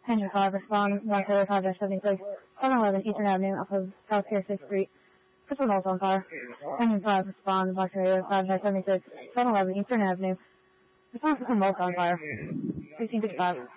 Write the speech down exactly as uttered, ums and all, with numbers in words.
Engine five, respond, one zero five seventy-six, seven eleven Eastern Avenue off of South Pier sixth Street. Crystal Knolls on fire. Engine five, respond, Box Radio five seventy-six, seven eleven Eastern Avenue. Response to Knolls on fire. sixteen fifty-five.